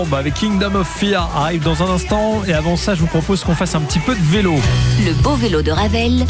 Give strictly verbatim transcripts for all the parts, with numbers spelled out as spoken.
Bah avec Kingdom of Fear arrive dans un instant et avant ça je vous propose qu'on fasse un petit peu de vélo. Le beau vélo de Ravel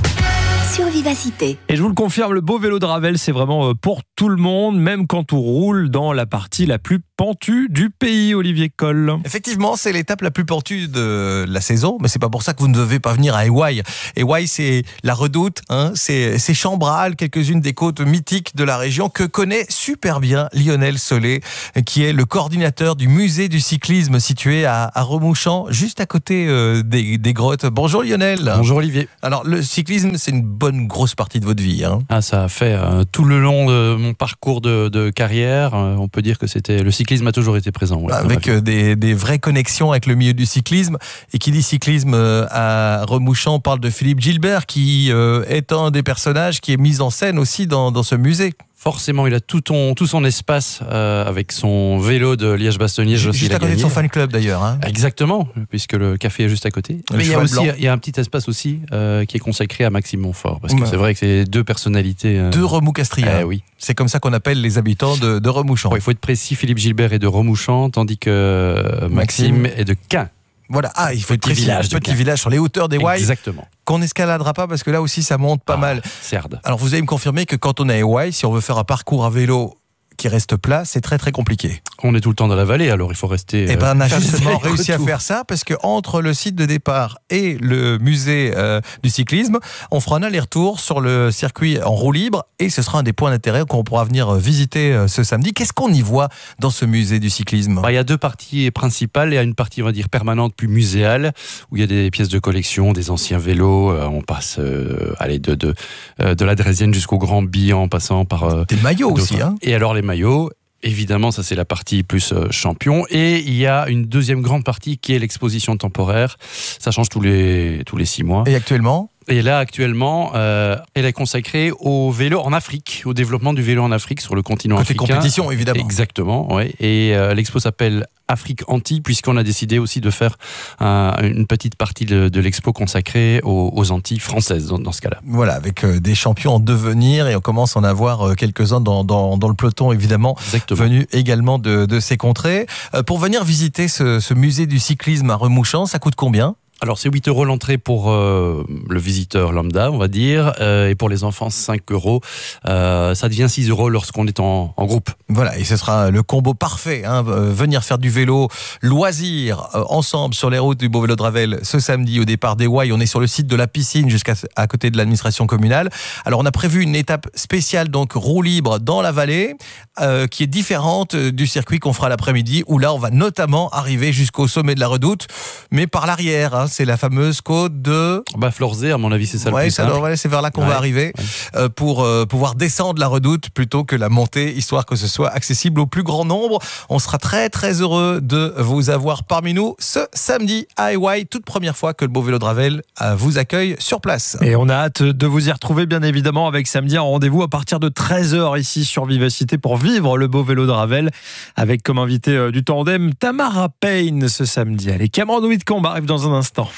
sur Vivacité. Et je vous le confirme, le beau vélo de Ravel c'est vraiment pour tout le monde, même quand on roule dans la partie la plus pentue du pays. Olivier Coll. Effectivement, c'est l'étape la plus pentue de la saison, mais c'est pas pour ça que vous ne devez pas venir à Éouaille. Éouaille, c'est la Redoute, hein, c'est, c'est Chambrales, quelques-unes des côtes mythiques de la région que connaît super bien Lionel Solé, qui est le coordinateur du musée du cyclisme situé à, à Remouchamps, juste à côté euh, des, des grottes. Bonjour Lionel. Bonjour Olivier. Alors le cyclisme, c'est une bonne grosse partie de votre vie. Hein. Ah, ça a fait euh, tout le long de mon parcours de, de carrière. Euh, on peut dire que c'était le cyclisme a toujours été présent. Ouais, avec euh, des, des vraies connexions avec le milieu du cyclisme. Et qui dit cyclisme euh, à Remouchamps, on parle de Philippe Gilbert, qui euh, est un des personnages qui est mis en scène aussi dans, dans ce musée. Forcément, il a tout, ton, tout son espace euh, avec son vélo de Liège-Bastogne. Juste à côté de son fan club d'ailleurs. Hein. Exactement, puisque le café est juste à côté. Le Mais il y, a aussi, blanc. il y a un petit espace aussi euh, qui est consacré à Maxime Montfort. Parce que ouais. c'est vrai que c'est deux personnalités. Euh... Deux Remous-Castriens. Eh, oui. C'est comme ça qu'on appelle les habitants de, de Remouchamps. Bon, il faut être précis, Philippe Gilbert est de Remouchamps, tandis que euh, Maxime, Maxime est de Caen. Voilà, ah, il faut petit être village, petit village sur les hauteurs des Éouaille. Exactement. Qu'on n'escaladera pas parce que là aussi ça monte pas ah, mal. Certes. Alors vous allez me confirmer que quand on est à Éouaille, si on veut faire un parcours à vélo qui reste plat, c'est très très compliqué. On est tout le temps dans la vallée, alors il faut rester. Eh ben, on a euh, justement réussi à faire ça parce que entre le site de départ et le musée euh, du cyclisme, on fera un aller-retour sur le circuit en roue libre et ce sera un des points d'intérêt qu'on pourra venir visiter euh, ce samedi. Qu'est-ce qu'on y voit dans ce musée du cyclisme ? Bah, il y a deux parties principales et il y a une partie, on va dire, permanente, plus muséale, où il y a des pièces de collection, des anciens vélos. Euh, on passe euh, allez, de, de, euh, de la Drésienne jusqu'au Grand Bi en passant par. Euh, des maillots aussi, hein ? Et alors les maillots, évidemment, ça c'est la partie plus euh, champion. Et il y a une deuxième grande partie qui est l'exposition temporaire. Ça change tous les, tous les six mois. Et actuellement ? Et là, actuellement, euh, elle est consacrée au vélo en Afrique, au développement du vélo en Afrique sur le continent Côté africain. compétition, évidemment. Exactement, ouais. Et euh, l'expo s'appelle Afrique Antilles, puisqu'on a décidé aussi de faire un, une petite partie de, de l'expo consacrée aux, aux Antilles françaises, dans, dans ce cas-là. Voilà, avec euh, des champions en devenir, et on commence à en avoir euh, quelques-uns dans, dans, dans le peloton, évidemment, Exactement. venus également de, de ces contrées. Euh, pour venir visiter ce, ce musée du cyclisme à Remouchamps, ça coûte combien ? Alors c'est huit euros l'entrée pour euh, le visiteur lambda, on va dire, euh, et pour les enfants cinq euros. Euh, ça devient six euros lorsqu'on est en, en groupe. Voilà, et ce sera le combo parfait. Hein, euh, venir faire du vélo, loisir, euh, ensemble sur les routes du Beau Vélo de Ravel ce samedi au départ d'Éouaille. On est sur le site de la piscine jusqu'à à côté de l'administration communale. Alors on a prévu une étape spéciale, donc roue libre dans la vallée, euh, qui est différente du circuit qu'on fera l'après-midi, où là on va notamment arriver jusqu'au sommet de la Redoute, mais par l'arrière. Hein, c'est la fameuse côte de... Bah, Florzé, à mon avis, c'est ça ouais, le plus ça simple. doit, ouais, c'est vers là qu'on ouais, va arriver ouais. euh, pour euh, pouvoir descendre la Redoute plutôt que la montée, histoire que ce soit accessible au plus grand nombre. On sera très très heureux de vous avoir parmi nous ce samedi à Éouaille, toute première fois que le Beau Vélo de Ravel euh, vous accueille sur place. Et on a hâte de vous y retrouver bien évidemment avec samedi un rendez-vous à partir de treize heures ici sur Vivacité pour vivre le Beau Vélo de Ravel avec comme invité euh, du tandem Tamara Payne ce samedi. Allez, Cameron Whitcomb arrive dans un instant.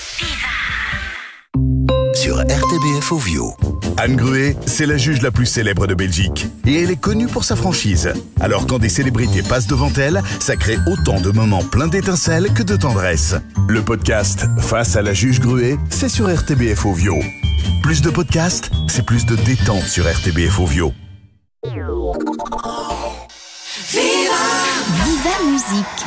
Sur R T B F Ovio. Anne Gruet, c'est la juge la plus célèbre de Belgique. Et elle est connue pour sa franchise. Alors quand des célébrités passent devant elle, ça crée autant de moments pleins d'étincelles que de tendresse. Le podcast Face à la juge Gruet, c'est sur R T B F Ovio. Plus de podcasts, c'est plus de détente sur R T B F Ovio. Viva Musique.